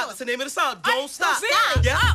That's the name of the song. Don't stop. Really? Yeah.